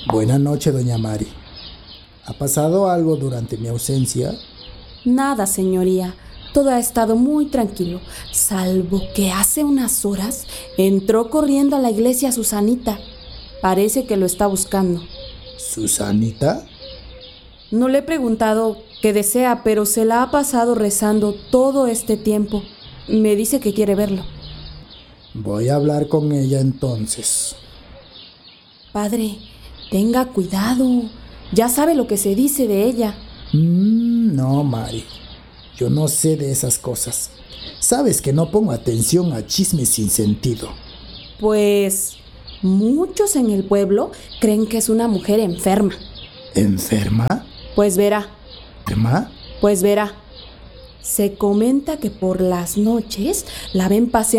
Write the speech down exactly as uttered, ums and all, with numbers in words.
Buenas noches, doña Mari. ¿Ha pasado algo durante mi ausencia? Nada, señoría. Todo ha estado muy tranquilo, salvo que hace unas horas entró corriendo a la iglesia Susanita. Parece que lo está buscando. ¿Susanita? No le he preguntado qué desea, pero se la ha pasado rezando todo este tiempo. Me dice que quiere verlo. Voy a hablar con ella entonces. Padre, tenga cuidado. Ya sabe lo que se dice de ella. Mm, no, Mari. Yo no sé de esas cosas. Sabes que no pongo atención a chismes sin sentido. Pues muchos en el pueblo creen que es una mujer enferma. ¿Enferma? Pues verá. ¿Enferma? Pues verá. Se comenta que por las noches la ven pasear